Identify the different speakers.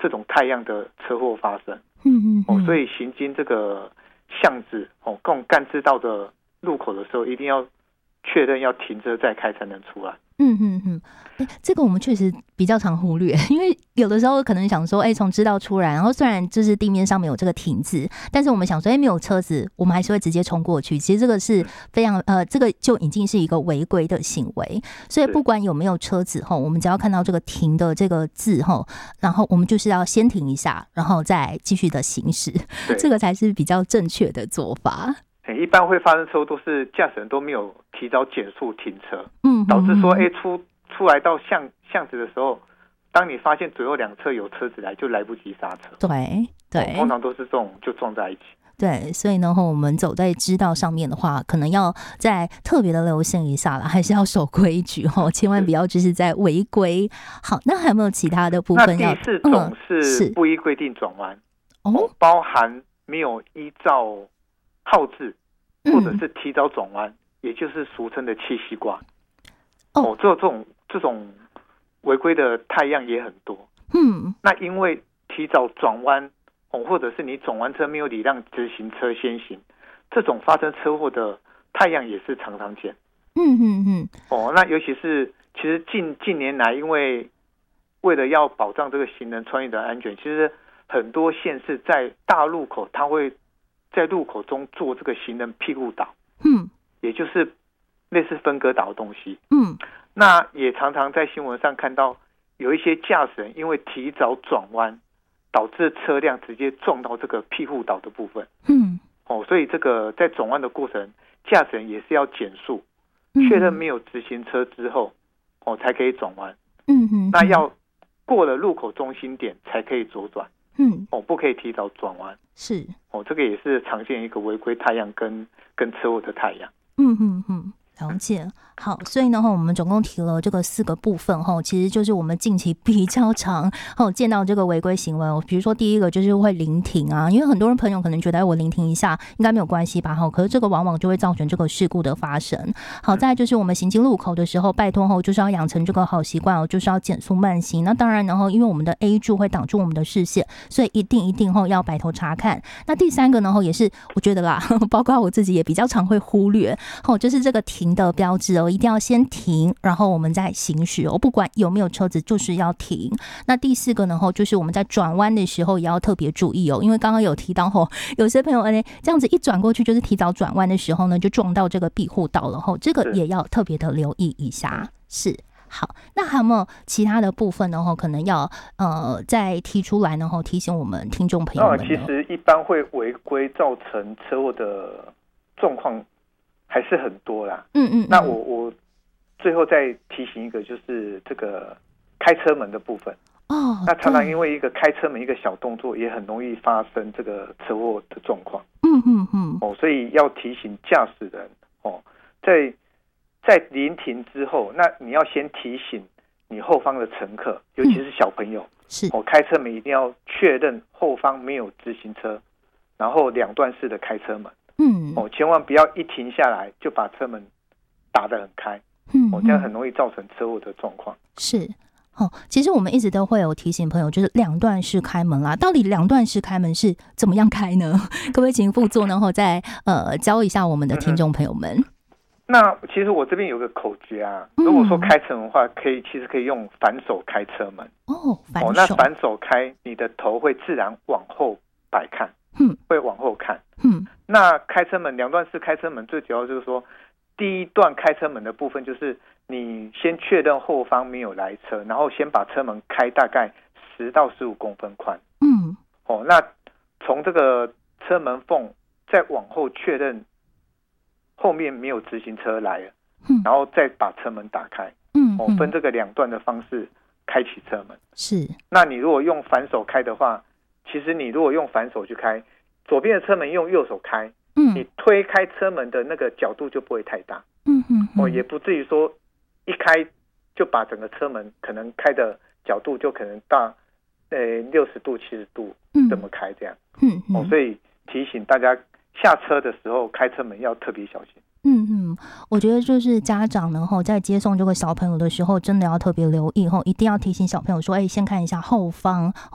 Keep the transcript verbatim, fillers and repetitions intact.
Speaker 1: 这种太阳的车祸发生。
Speaker 2: 嗯嗯嗯
Speaker 1: 哦，所以行经这个巷子哦，共干支道的路口的时候，一定要确认要停车再开才能出来。
Speaker 2: 嗯嗯嗯，哎，这个我们确实比较常忽略，因为有的时候可能想说，哎，从支道出来，然后虽然就是地面上面有这个停字，但是我们想说，哎，没有车子，我们还是会直接冲过去。其实这个是非常呃，这个就已经是一个违规的行为。所以不管有没有车子吼，我们只要看到这个停的这个字吼，然后我们就是要先停一下，然后再继续的行驶，这个才是比较正确的做法。
Speaker 1: 一般会发生车祸都是驾驶人都没有提早减速停车，
Speaker 2: 嗯，
Speaker 1: 导致说，哎，出出来到巷巷子的时候，当你发现左右两侧有车子来，就来不及刹车。
Speaker 2: 对对、哦，
Speaker 1: 通常都是这种就撞在一起。
Speaker 2: 对，所以呢，我们走在支道上面的话，可能要再特别的留心一下啦，还是要守规矩哦，千万不要就是在违规。好，那还有没有其他的部分要？
Speaker 1: 那第四种是不依规定转弯、
Speaker 2: 嗯、哦，
Speaker 1: 包含没有依照号志或者是提早转弯、嗯，也就是俗称的气西瓜。哦，这种这种违规的太阳也很多。嗯，那因为提早转弯，哦，或者是你转弯车没有礼让直行车先行，这种发生车祸的太阳也是常常见。嗯嗯嗯。哦，那尤其是其实近近年来，因为为了要保障这个行人穿越的安全，其实很多县市在大路口，它会在路口中做这个行人庇护岛，嗯，也就是类似分隔岛的东西，嗯，那也常常在新闻上看到有一些驾驶人因为提早转弯，导致车辆直接撞到这个庇护岛的部分，嗯，哦，所以这个在转弯的过程，驾驶人也是要减速，确认没有直行车之后，哦，才可以转弯，嗯嗯，那要过了路口中心点才可以左转。嗯，哦，不可以提早转弯，是哦，这个也是常见一个违规太阳跟跟车祸的太阳。嗯嗯嗯，了解。好，所以呢，我们总共提了这个四个部分哈，其实就是我们近期比较常哦见到这个违规行为。比如说第一个就是会临停啊，因为很多人朋友可能觉得我临停一下应该没有关系吧，哈，可是这个往往就会造成这个事故的发生。好，再来就是我们行经路口的时候，拜托后就是要养成这个好习惯哦，就是要减速慢行。那当然，然后因为我们的 A 柱会挡住我们的视线，所以一定一定后要摆头查看。那第三个呢，后也是我觉得啦，包括我自己也比较常会忽略，后就是这个停的标志哦。一定要先停，然后我们再行驶哦。不管有没有车子，就是要停。那第四个呢，就是我们在转弯的时候也要特别注意哦，因为刚刚有提到吼，有些朋友哎，这样子一转过去就是提早转弯的时候呢，就撞到这个庇护岛了吼，这个也要特别的留意一下。是。好，那还有没有其他的部分呢？可能要呃再提出来呢，提醒我们听众朋友们。其实一般会违规造成车祸的状况还是很多啦。嗯 嗯, 嗯，那我我最后再提醒一个，就是这个开车门的部分。哦，那常常因为一个开车门一个小动作，也很容易发生这个车祸的状况。嗯嗯嗯。哦，所以要提醒驾驶人哦，在在临停之后，那你要先提醒你后方的乘客，尤其是小朋友，嗯、是哦，开车门一定要确认后方没有直行车，然后两段式的开车门。嗯，哦，千万不要一停下来就把车门打得很开，嗯，哦，这样很容易造成车祸的状况。是。哦，其实我们一直都会有提醒朋友，就是两段式开门啦。到底两段式开门是怎么样开呢？可不可以请副座呢？后再呃教一下我们的听众朋友们。嗯、那其实我这边有个口诀啊，如果说开车门的话，可以其实可以用反手开车门。哦，反手。哦，那反手开，你的头会自然往后摆看，嗯，会往后看，嗯。那开车门两段式开车门最主要就是说，第一段开车门的部分就是你先确认后方没有来车，然后先把车门开大概十到十五公分宽。嗯，哦，那从这个车门缝再往后确认后面没有直行车来了，嗯，然后再把车门打开。嗯，哦，分这个两段的方式开启车门。是。那你如果用反手开的话，其实你如果用反手去开，左边的车门用右手开，嗯，你推开车门的那个角度就不会太大。嗯嗯，哦，也不至于说一开就把整个车门可能开的角度就可能到呃六十度、七十度这么开这样。嗯嗯，哦，所以提醒大家下车的时候开车门要特别小心。嗯嗯，我觉得就是家长呢，在接送这个小朋友的时候，真的要特别留意，一定要提醒小朋友说，哎，先看一下后方